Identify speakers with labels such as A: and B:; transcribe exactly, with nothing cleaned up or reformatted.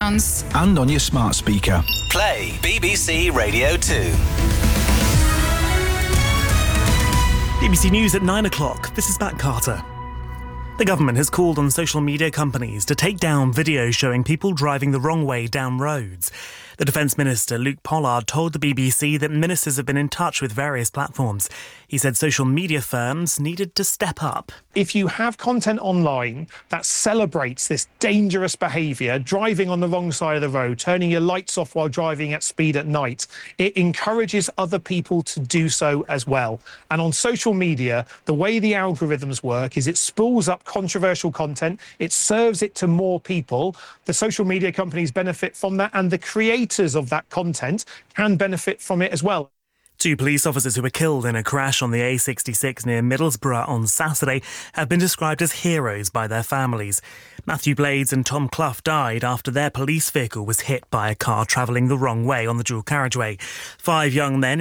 A: phones
B: and on your smart speaker.
C: Play B B C Radio two.
D: B B C News at nine o'clock. This is Matt Carter. The government has called on social media companies to take down videos showing people driving the wrong way down roads. The Defence Minister, Luke Pollard, told the B B C that ministers have been in touch with various platforms. He said social media firms needed to step up.
E: If you have content online that celebrates this dangerous behaviour, driving on the wrong side of the road, turning your lights off while driving at speed at night, it encourages other people to do so as well. And on social media, the way the algorithms work is it spools up controversial content, it serves it to more people. The social media companies benefit from that, and the creators of that content can benefit from it as well.
D: Two police officers who were killed in a crash on the A sixty-six near Middlesbrough on Saturday have been described as heroes by their families. Matthew Blades and Tom Clough died after their police vehicle was hit by a car travelling the wrong way on the dual carriageway. Five young men